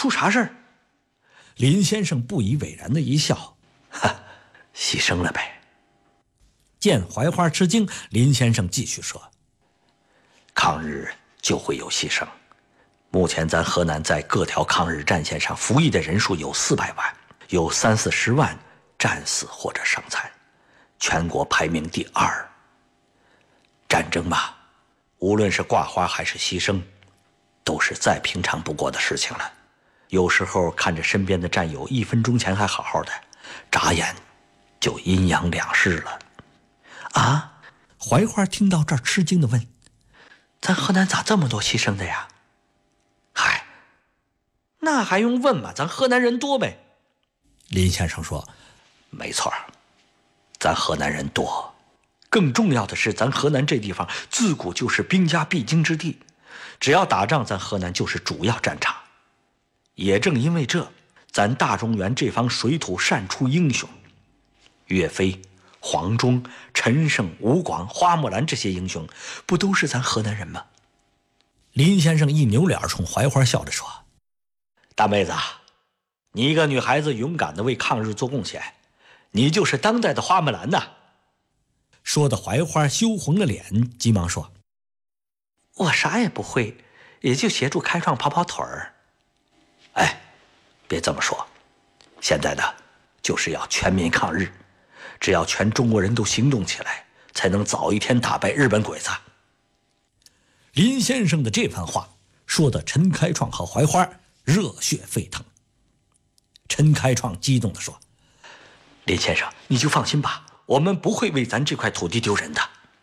出啥事儿？ 林先生不以为然的一笑， 牺牲了呗。 见槐花吃惊，林先生继续说： 抗日就会有牺牲。目前咱河南在各条抗日战线上服役的人数有400万，有30-40万战死或者伤残，全国排名第2。战争嘛，无论是挂花还是牺牲，都是再平常不过的事情了。有时候看着身边的战友1分钟前还好好的，眨眼就阴阳两世了。啊！ 槐花听到这儿吃惊地问： 咱河南咋这么多牺牲的呀？嗨，那还用问吗？咱河南人多呗。 林先生说： 没错，咱河南人多，更重要的是咱河南这地方自古就是兵家必经之地，只要打仗咱河南就是主要战场。也正因为这，咱大中原这方水土善出英雄，岳飞、黄忠、陈胜、吴广、花木兰这些英雄不都是咱河南人吗？ 林先生一扭脸冲槐花笑着说： 大妹子，你一个女孩子勇敢地为抗日做贡献，你就是当代的花木兰呐。 说的槐花羞红了脸，急忙说： 我啥也不会，也就协助开创跑跑腿儿。哎，别这么说，现在呢就是要全民抗日，只要全中国人都行动起来，才能早一天打败日本鬼子。 林先生的这番话说的陈开创和槐花热血沸腾。陈开创激动地说： 林先生，你就放心吧，我们不会为咱这块土地丢人的。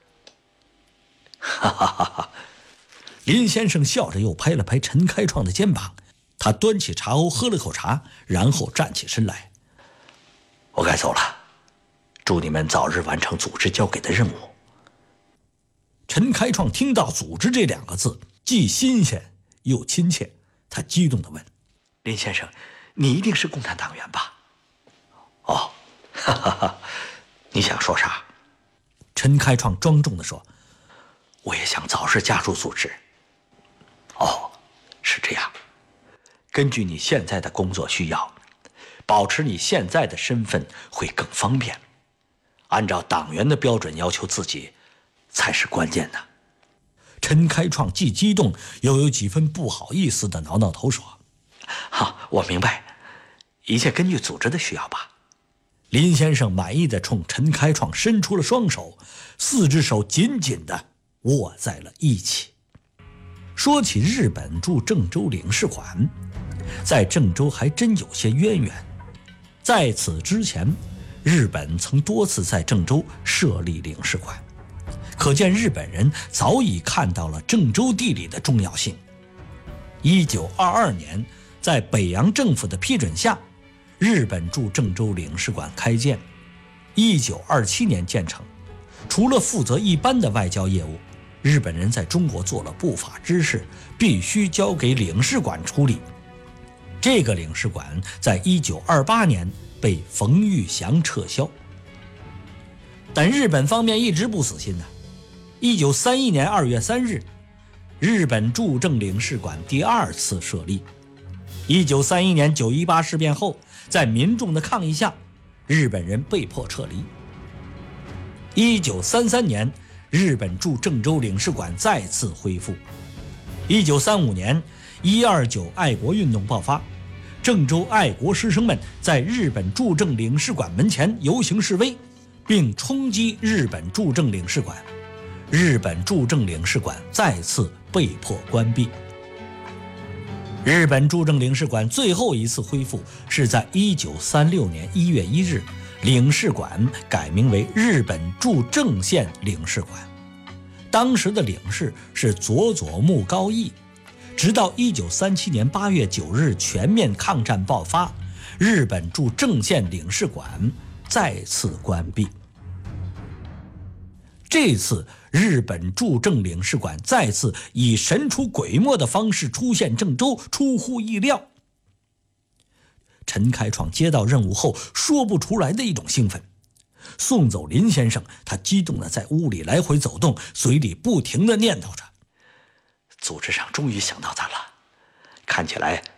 哈哈哈哈！ 林先生笑着又拍了拍陈开创的肩膀，他端起茶瓯喝了口茶，然后站起身来： 我该走了，祝你们早日完成组织交给的任务。 陈开创听到组织这2个字，既新鲜又亲切，他激动地问： 林先生，你一定是共产党员吧？哦，哈哈哈，你想说啥？ 陈开创庄重地说： 我也想早日加入组织。哦，是这样。根据你现在的工作需要，保持你现在的身份会更方便，按照党员的标准要求自己才是关键的。 陈开创既激动又有几分不好意思地挠挠头说： 好，我明白，一切根据组织的需要吧。 林先生满意地冲陈开创伸出了双手，4只手紧紧地握在了一起。说起日本驻郑州领事馆，在郑州还真有些渊源。在此之前，日本曾多次在郑州设立领事馆，可见日本人早已看到了郑州地理的重要性。1922年，在北洋政府的批准下，日本驻郑州领事馆开建，1927年建成。除了负责一般的外交业务，日本人在中国做了不法之事，必须交给领事馆处理。这个领事馆在1928年被冯玉祥撤销。但日本方面一直不死心呢。1931年2月3日，日本驻郑领事馆第2次设立。1931年9·18事变后，在民众的抗议下，日本人被迫撤离。1933年，日本驻郑州领事馆再次恢复。1935年，129爱国运动爆发，郑州爱国师生们在日本驻郑领事馆门前游行示威，并冲击日本驻郑领事馆。日本驻郑领事馆再次被迫关闭。日本驻郑领事馆最后一次恢复是在1936年1月1日，领事馆改名为日本驻郑县领事馆。当时的领事是佐佐木高义。直到1937年8月9日全面抗战爆发，日本驻郑县领事馆再次关闭。这次日本驻郑领事馆再次以神出鬼没的方式出现郑州，出乎意料。陈开创接到任务后说不出来的一种兴奋。送走林先生，他激动地在屋里来回走动，嘴里不停地念叨着： 组织上终于想到咱了，看起来